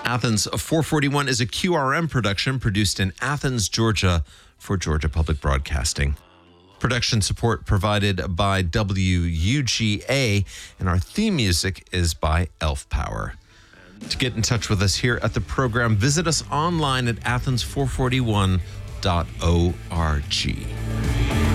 Athens 441 is a QRM production produced in Athens, Georgia for Georgia Public Broadcasting. Production support provided by WUGA, and our theme music is by Elf Power. To get in touch with us here at the program, visit us online at athens441.org.